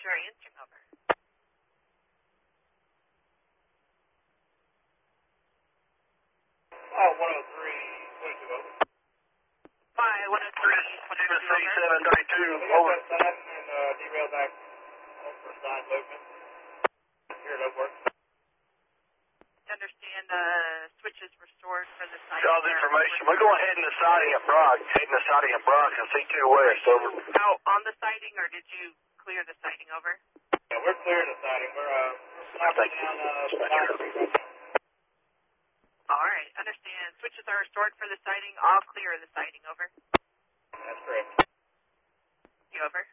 you are answering, over. Oh, 103, 22, over. 103, 22, over. We got that side and derail back for side movement. Here, that works. Understand switches restored for the site. Y'all's information. We're going ahead in the siding at Brock. Heading the siding at Brock and C2 West, over. Out on the siding, or did you clear the siding, over? Yeah, we're clearing the siding. We're knocking down concrete right now. All right, understand. Switches are restored for the siding. I'll clear the siding, over. That's correct. You over?